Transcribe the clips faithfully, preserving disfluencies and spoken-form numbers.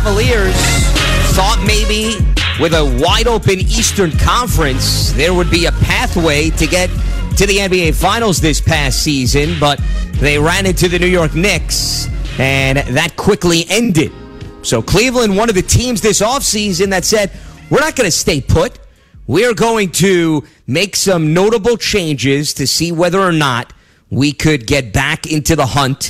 Cavaliers thought maybe with a wide-open Eastern Conference, there would be a pathway to get to the N B A Finals this past season, but they ran into the New York Knicks, and that quickly ended. So Cleveland, one of the teams this offseason that said, we're not going to stay put. We're going to make some notable changes to see whether or not we could get back into the hunt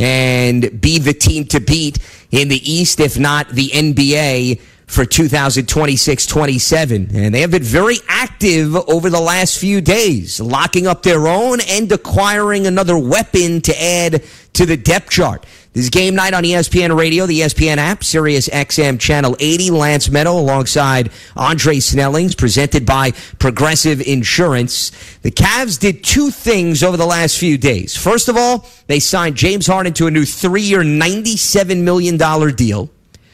and be the team to beat in the East, if not the N B A, for two thousand twenty-six twenty-seven. And they have been very active over the last few days, locking up their own and acquiring another weapon to add to the depth chart. This is Game Night on E S P N Radio, the E S P N app, Sirius X M Channel eighty. Lance Meadow alongside Andre Snellings, presented by Progressive Insurance. The Cavs did two things over the last few days. First of all, they signed James Harden to a new three-year, ninety-seven million dollars deal.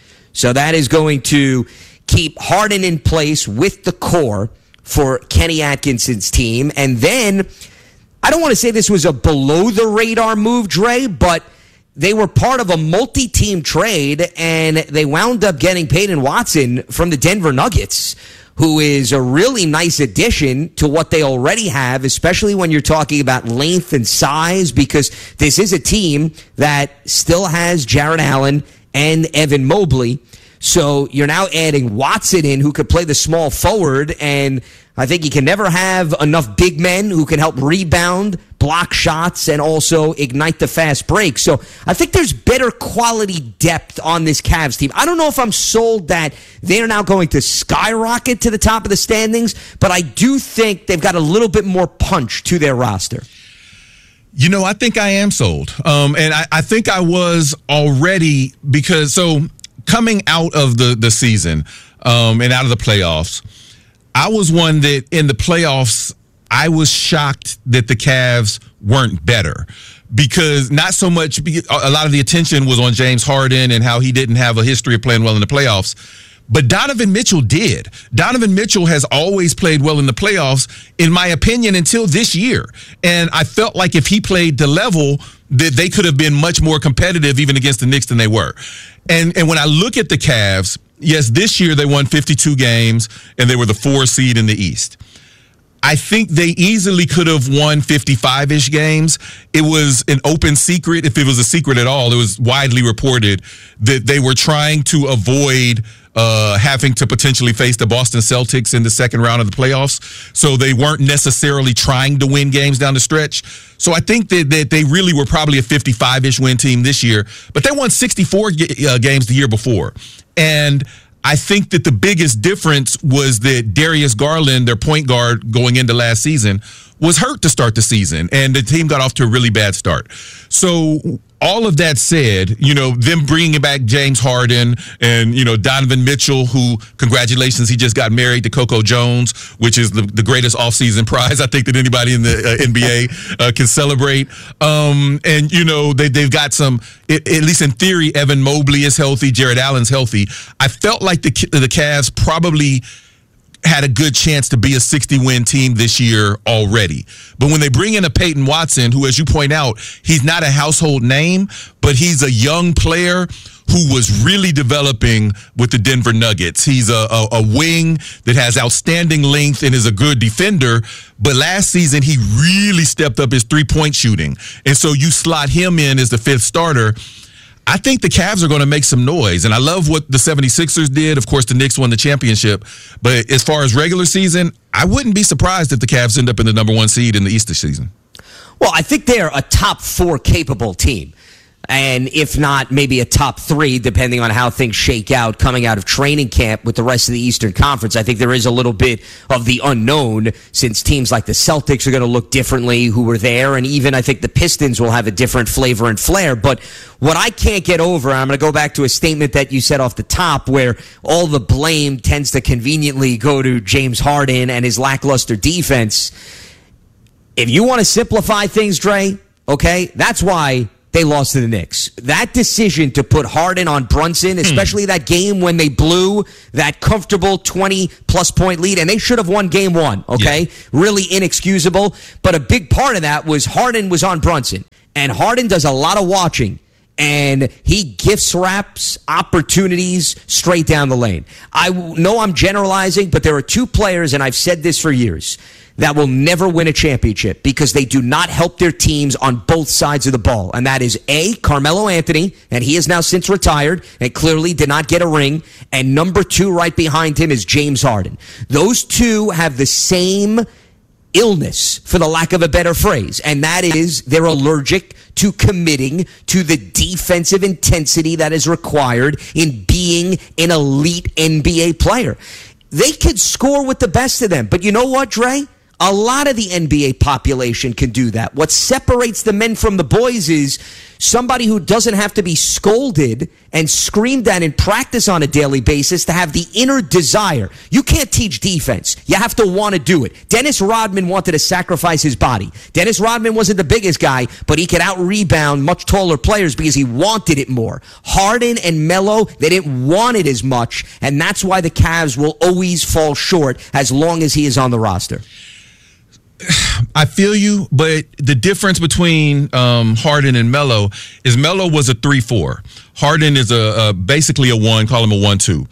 So that is going to keep Harden in place with the core for Kenny Atkinson's team. And then, I don't want to say this was a below-the-radar move, Dre, but they were part of a multi-team trade, and they wound up getting Peyton Watson from the Denver Nuggets, who is a really nice addition to what they already have, especially when you're talking about length and size, because this is a team that still has Jarrett Allen and Evan Mobley. So you're now adding Watson in, who could play the small forward, and I think you can never have enough big men who can help rebound, block shots, and also ignite the fast break. So I think there's better quality depth on this Cavs team. I don't know if I'm sold that they're now going to skyrocket to the top of the standings, but I do think they've got a little bit more punch to their roster. You know, I think I am sold. Um, and I, I think I was already, because so coming out of the, the season um, and out of the playoffs, I was one that in the playoffs, I was shocked that the Cavs weren't better, because not so much, a lot of the attention was on James Harden and how he didn't have a history of playing well in the playoffs. But Donovan Mitchell did. Donovan Mitchell has always played well in the playoffs, in my opinion, until this year. And I felt like if he played the level, that they could have been much more competitive even against the Knicks than they were. And and when I look at the Cavs, yes, this year they won fifty-two games, and they were the four seed in the East. I think they easily could have won fifty-five-ish games. It was an open secret, if it was a secret at all. It was widely reported that they were trying to avoid uh, having to potentially face the Boston Celtics in the second round of the playoffs. So they weren't necessarily trying to win games down the stretch. So I think that, that they really were probably a fifty-five-ish win team this year. But they won sixty-four g- uh, games the year before. And I think that the biggest difference was that Darius Garland, their point guard going into last season, was hurt to start the season, and the team got off to a really bad start. So all of that said, you know, them bringing back James Harden and, you know, Donovan Mitchell, who, congratulations, he just got married to Coco Jones, which is the, the greatest offseason prize I think that anybody in the uh, N B A uh, can celebrate. Um, and, you know, they, they've got some, at least in theory, Evan Mobley is healthy, Jarrett Allen's healthy. I felt like the the Cavs probably had a good chance to be a sixty-win team this year already. But when they bring in a Peyton Watson, who, as you point out, he's not a household name, but he's a young player who was really developing with the Denver Nuggets. He's a, a, a wing that has outstanding length and is a good defender. But last season, he really stepped up his three-point shooting. And so you slot him in as the fifth starter. I think the Cavs are going to make some noise, and I love what the seventy-sixers did. Of course, the Knicks won the championship, but as far as regular season, I wouldn't be surprised if the Cavs end up in the number one seed in the East this season. Well, I think they're a top four capable team. And if not, maybe a top three, depending on how things shake out coming out of training camp with the rest of the Eastern Conference. I think there is a little bit of the unknown, since teams like the Celtics are going to look differently, who were there, and even I think the Pistons will have a different flavor and flair. But what I can't get over, and I'm going to go back to a statement that you said off the top, where all the blame tends to conveniently go to James Harden and his lackluster defense. If you want to simplify things, Dre, okay, that's why they lost to the Knicks. That decision to put Harden on Brunson, especially hmm. that game when they blew that comfortable twenty-plus point lead, and they should have won game one, okay? Yeah. Really inexcusable. But a big part of that was Harden was on Brunson, and Harden does a lot of watching. and he gifts wraps opportunities straight down the lane. I know I'm generalizing, but there are two players, and I've said this for years, that will never win a championship because they do not help their teams on both sides of the ball. And that is A, Carmelo Anthony, and he is now since retired and clearly did not get a ring. And number two right behind him is James Harden. Those two have the same illness, for the lack of a better phrase, and that is they're allergic to committing to the defensive intensity that is required in being an elite N B A player. They could score with the best of them, but you know what, Dre? A lot of the N B A population can do that. What separates the men from the boys is somebody who doesn't have to be scolded and screamed at in practice on a daily basis to have the inner desire. You can't teach defense. You have to want to do it. Dennis Rodman wanted to sacrifice his body. Dennis Rodman wasn't the biggest guy, but he could out-rebound much taller players because he wanted it more. Harden and Melo, they didn't want it as much, and that's why the Cavs will always fall short as long as he is on the roster. I feel you, but the difference between um, Harden and Melo is Melo was a three four. Harden is a, a basically a one, call him a one two.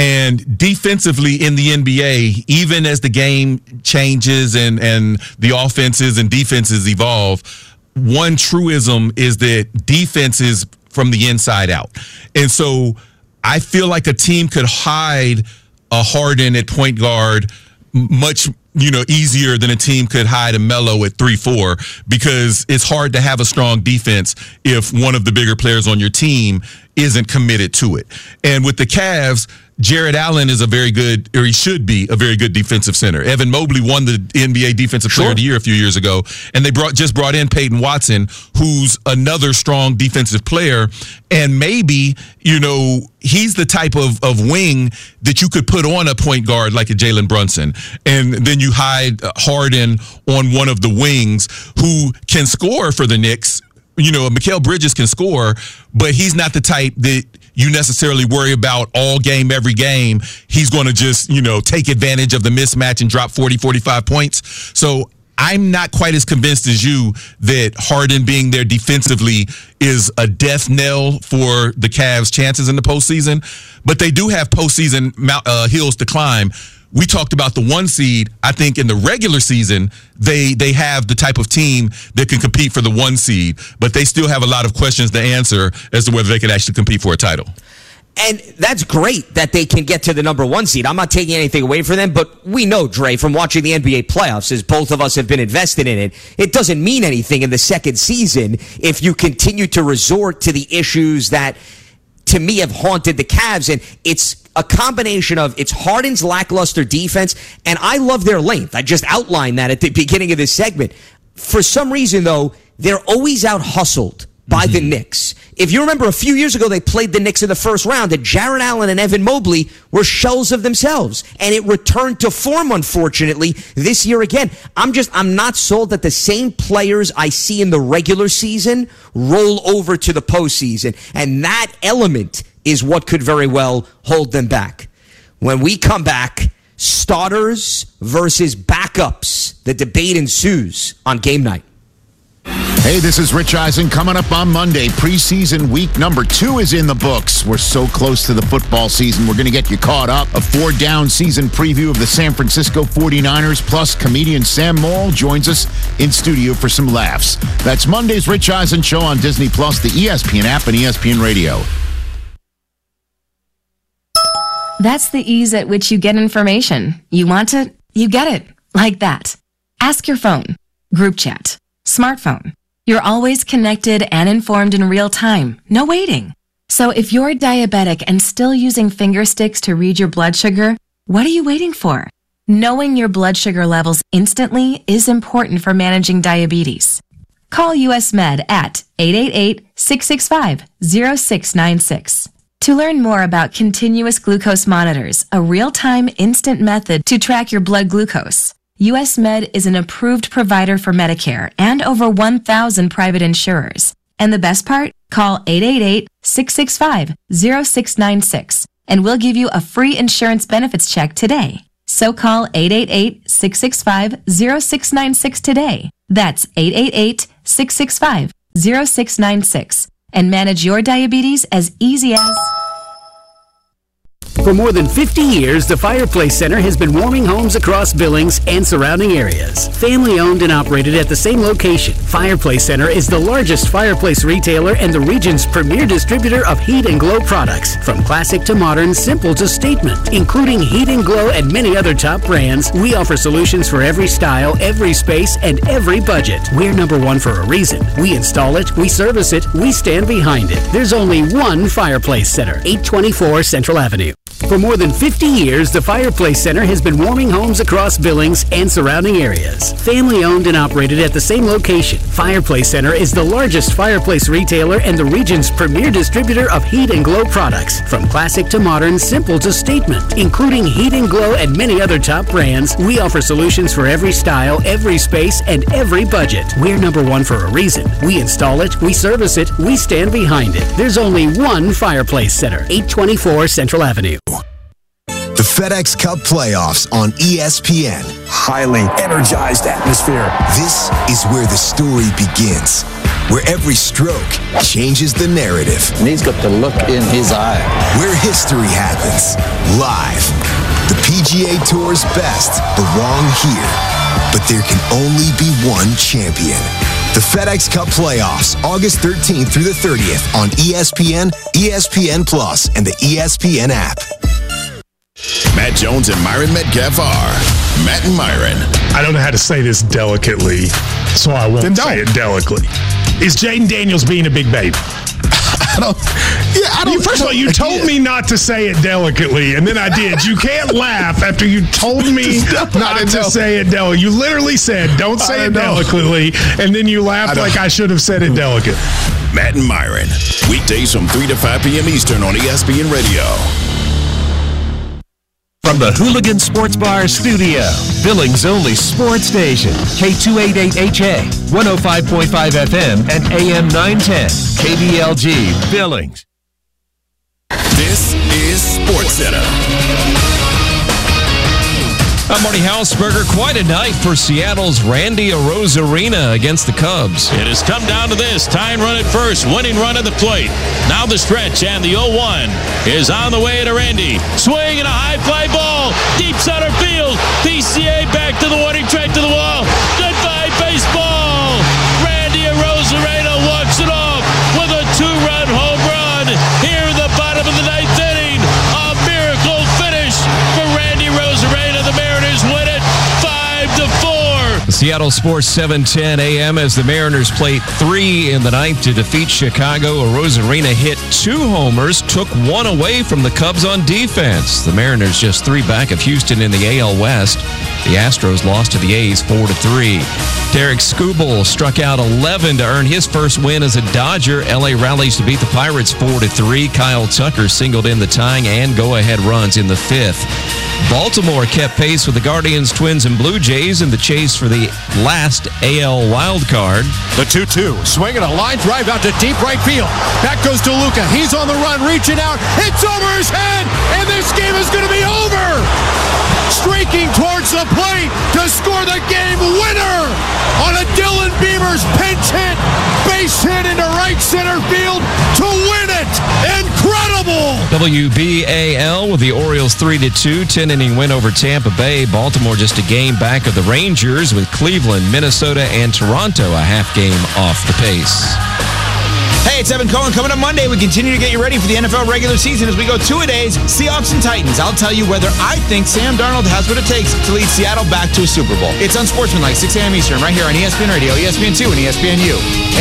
And defensively in the N B A, even as the game changes and, and the offenses and defenses evolve, one truism is that defense is from the inside out. And so I feel like a team could hide a Harden at point guard much you know, easier than a team could hide a Melo at three four because it's hard to have a strong defense if one of the bigger players on your team isn't committed to it. And with the Cavs, Jared Allen is a very good, or he should be a very good defensive center. Evan Mobley won the N B A Defensive Player Sure. of the Year a few years ago, and they brought just brought in Peyton Watson, who's another strong defensive player. And maybe, you know, he's the type of, of wing that you could put on a point guard like a Jalen Brunson. And then you hide Harden on one of the wings who can score for the Knicks. You know, Mikal Bridges can score, but he's not the type that you necessarily worry about all game, every game. He's going to just, you know, take advantage of the mismatch and drop forty, forty-five points. So I'm not quite as convinced as you that Harden being there defensively is a death knell for the Cavs' chances in the postseason. But they do have postseason uh, hills to climb. We talked about the one seed. I think in the regular season, they they have the type of team that can compete for the one seed, but they still have a lot of questions to answer as to whether they could actually compete for a title. And that's great that they can get to the number one seed. I'm not taking anything away from them, but we know, Dre, from watching the N B A playoffs, as both of us have been invested in it, it doesn't mean anything in the second season if you continue to resort to the issues that, to me, have haunted the Cavs. And it's a combination of it's Harden's lackluster defense, and I love their length. I just outlined that at the beginning of this segment. For some reason, though, they're always out-hustled by mm-hmm. the Knicks. If you remember, a few years ago, they played the Knicks in the first round, and Jared Allen and Evan Mobley were shells of themselves. And it returned to form, unfortunately, this year again. I'm just, I'm not sold that the same players I see in the regular season roll over to the postseason. And that element is what could very well hold them back. When we come back, starters versus backups. The debate ensues on game night. Hey, this is Rich Eisen. Coming up on Monday, preseason week number two is in the books. We're so close to the football season. We're going to get you caught up. A four-down season preview of the San Francisco forty-niners, plus comedian Sam Morrill joins us in studio for some laughs. That's Monday's Rich Eisen Show on Disney Plus, the E S P N app, and E S P N Radio. That's the ease at which you get information. You want it, you get it. Like that. Ask your phone. Group chat. Smartphone. You're always connected and informed in real time. No waiting. So if you're diabetic and still using finger sticks to read your blood sugar, what are you waiting for? Knowing your blood sugar levels instantly is important for managing diabetes. Call U S Med at eight eight eight, six six five, zero six nine six. To learn more about continuous glucose monitors, a real-time instant method to track your blood glucose, U S Med is an approved provider for Medicare and over one thousand private insurers. And the best part? Call eight eight eight, six six five, zero six nine six and we'll give you a free insurance benefits check today. So call eight eight eight, six six five, zero six nine six today. That's eight eight eight, six six five, zero six nine six. and manage your diabetes as easy as... For more than fifty years, the Fireplace Center has been warming homes across Billings and surrounding areas. Family owned and operated at the same location, Fireplace Center is the largest fireplace retailer and the region's premier distributor of Heat and Glow products. From classic to modern, simple to statement. Including Heat and Glow and many other top brands, we offer solutions for every style, every space, and every budget. We're number one for a reason. We install it, we service it, we stand behind it. There's only one Fireplace Center, eight twenty-four Central Avenue. For more than fifty years, the Fireplace Center has been warming homes across Billings and surrounding areas. Family owned and operated at the same location, Fireplace Center is the largest fireplace retailer and the region's premier distributor of Heat and Glow products. From classic to modern, simple to statement. Including Heat and Glow and many other top brands, we offer solutions for every style, every space, and every budget. We're number one for a reason. We install it, we service it, we stand behind it. There's only one Fireplace Center, eight twenty-four Central Avenue. The FedEx Cup playoffs on E S P N. Highly energized atmosphere. This is where the story begins, where every stroke changes the narrative. And he's got the look in his eye. Where history happens, live. The P G A Tour's best belong here, but there can only be one champion. The FedEx Cup playoffs, August thirteenth through the thirtieth on E S P N, E S P N Plus, and the E S P N app. Matt Jones and Myron Metcalf are Matt and Myron. I don't know how to say this delicately, so I won't say it delicately. Is Jaden Daniels being a big baby? I don't. Yeah, I don't. You, first of all, you told me not to say it delicately, and then I did. You can't laugh after you told me not to say it delicately. You literally said, "Don't say it delicately," and then you laughed I like I should have said it delicate. Matt and Myron, weekdays from three to five p.m. Eastern on E S P N Radio. From the Hooligan Sports Bar studio, Billings' only sports station, K two eighty-eight H A, one oh five point five F M, and A M nine ten, K B L G, Billings. This is SportsCenter. I'm Marty Hausberger. Quite a night for Seattle's Randy Arozarena against the Cubs. It has come down to this. Tying run at first. Winning run at the plate. Now the stretch, and the oh one is on the way to Randy. Swing and a high fly ball. Deep center field. P C A back to the warning track to the wall. Goodbye, baseball. Randy Arozarena walks it off with a two-run home run here in the bottom of the ninth inning. A miracle finish for Randy Arozarena. The Mariners win it five to four. Seattle Sports seven ten A M as the Mariners played three in the ninth to defeat Chicago. Arozarena hit two homers, took one away from the Cubs on defense. The Mariners just three back of Houston in the A L West. The Astros lost to the A's four to three. Derek Skubal struck out eleven to earn his first win as a Dodger. L A rallies to beat the Pirates four to three. Kyle Tucker singled in the tying and go-ahead runs in the fifth. Baltimore kept pace with the Guardians, Twins, and Blue Jays in the chase for the last A L wildcard. The two two, swinging a line drive out to deep right field. Back goes to Luka. He's on the run, reaching out. It's over his head, and this game is going to be over. Streaking towards the plate to score the game winner on a Dylan Beavers pinch hit. Base hit into right center field to win it. Incredible! W B A L with the Orioles three to two, ten-inning win over Tampa Bay. Baltimore just a game back of the Rangers with Cleveland, Minnesota, and Toronto a half game off the pace. Hey, it's Evan Cohen. Coming up Monday, we continue to get you ready for the N F L regular season as we go two-a-days, Seahawks and Titans. I'll tell you whether I think Sam Darnold has what it takes to lead Seattle back to a Super Bowl. It's Unsportsmanlike, six a.m. Eastern, right here on E S P N Radio, E S P N two, and E S P N U.